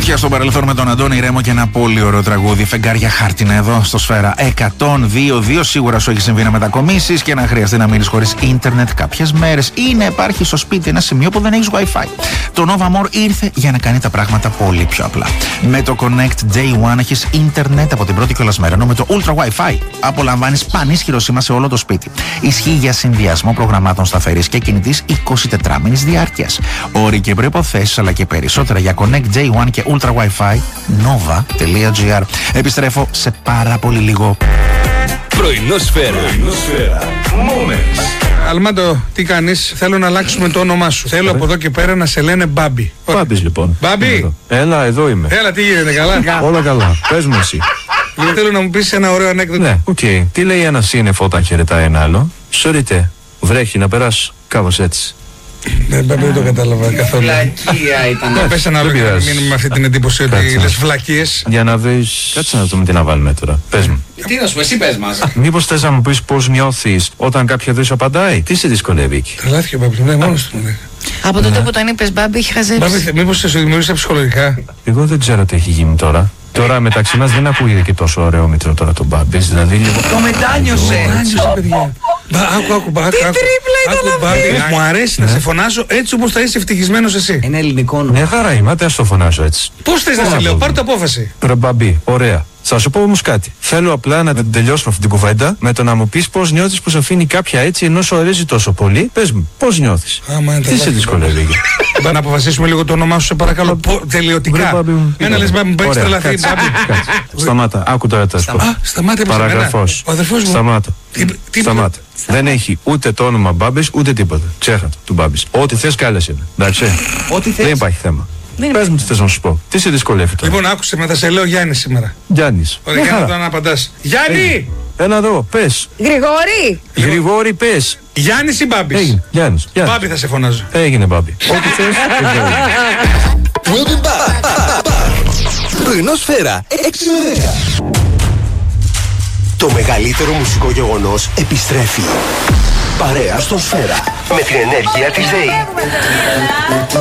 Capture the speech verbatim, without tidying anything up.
Φωτιά στο παρελθόν με τον Αντώνη Ρέμο και ένα πολύ ωραίο τραγούδι. Φεγγάρια χάρτινα εδώ στο Σφαίρα εκατόν δύο δύο. Σίγουρα σου έχει συμβεί να μετακομίσεις και να χρειαστεί να μείνεις χωρίς ίντερνετ κάποιες μέρες ή να υπάρχει στο σπίτι ένα σημείο που δεν έχεις Wi-Fi. Το Nova More ήρθε για να κάνει τα πράγματα πολύ πιο απλά. Με το Connect Day One έχεις ίντερνετ από την πρώτη κιόλας μέρα, ενώ με το Ultra Wi-Fi απολαμβάνεις πανίσχυρο σήμα σε όλο το σπίτι. Ισχύει για συνδυασμό προγραμμάτων σταθερής και κινητής εικοσιτετράμηνης διάρκειας. Όροι και προϋποθέσεις αλλά και περισσότερα για Connect Day One και Ultra Wi-Fi nova.gr. Επιστρέφω σε πάρα πολύ λίγο. Πρωινό Σφαίρα. Moments. Αλμάντο, τι κάνεις? Θέλω να αλλάξουμε το όνομά σου. Θέλω από εδώ και πέρα να σε λένε Μπάμπη. Μπάμπης λοιπόν. Μπάμπη! Έλα, εδώ είμαι. Έλα, τι γίνεται, καλά? Όλα καλά. Πες μου εσύ. Λοιπόν, θέλω να μου πεις ένα ωραίο ανέκδοτο. Ναι, οκ. Okay. Τι λέει ένα σύννεφο όταν χαιρετάει ένα άλλο? Σωρίτε, βρέχει να περάσω. Κάπως έτσι. Δεν, δεν το κατάλαβα καθόλου. Βλακία ήταν. Να πες ένα άλλο για να μείνουμε με αυτή την εντύπωση ότι λες βλακίες. Για να δεις. Κάτσε να δούμε τι να βάλουμε τώρα. Πες μου. Τι να σου πω, εσύ πες μας. Μήπως θες να μου πεις πώς νιώθεις όταν κάποια δεν σου απαντάει? Τι σε δυσκολεύει εκεί? Τρελάθηκε ο Μπάμπη, δεν είναι μόνος του. Από τότε που τον είπες Μπάμπη, έχει χαζέψει. Μπάμπη, μήπως σε σου δημιούργησα ψυχολογικά? Εγώ δεν ξέρω τι έχει γίνει τώρα. Τώρα μεταξύ μας δεν ακούγεται και τόσο ωραίο μήτρο τώρα τον Μπάμπης. Δηλαδή λίγο. Το μετάνιωσε. Μετάνιωσε, παιδιά. Άκου, άκου, άκου. Μου αρέσει να σε φωνάζω έτσι όπως θα είσαι ευτυχισμένος εσύ. Είναι ελληνικό. Ναι, χαρά είμαι, ας το φωνάζω έτσι. Πώς θες να σε λέω, πάρε το απόφαση. Ρε Μπαμπή, ωραία. Θα σου πω όμως κάτι. Θέλω απλά να τελειώσουμε αυτή την κουβέντα με το να μου πεις πώς νιώθεις που σε αφήνει κάποια έτσι ενώ σου αρέσει τόσο πολύ. Πες μου, πώς νιώθεις? Τι σε δυσκολεύει? Να αποφασίσουμε λίγο το όνομά σου, σε παρακαλώ. Τελειωτικά. Ένα λες Μπάμπη, μου παίρνεις τρελαθεί. Σταμάτα, άκου τώρα τα σου πω. Σταμάτα, παραγραφός. Ο αδερφός μου. Σταμάτα. Σταμάτα. Δεν έχει ούτε το όνομα Μπάμπης ούτε τίποτα. Ξέχατο του Μπάμπης. Ό,τι θες κάλεσε με. Εντάξει. Δεν υπάρχει θέμα. Πες μου τι θες να σου πω. Τι σε δυσκολεύει τώρα? Λοιπόν, άκουσε με, θα σε λέω Γιάννη σήμερα. Γιάννης. Ωραία, για να το αναπαντάς. Γιάννη! Έλα εδώ, πες. Γρηγόρη! Γρηγόρη, πες. Γιάννης ή Μπάμπης? Έγινε. Γιάννης. Μπάμπη θα σε φωνάζω. Έγινε Μπάμπη. Ό,τι θες. We'll be back. Πρωινό Σφαίρα έξι με δέκα. Το μεγαλύτερο μουσικό γεγονός επιστρέφει. Παρέα στο Σφαίρα. Με την ενέργεια της ΔΕΗ.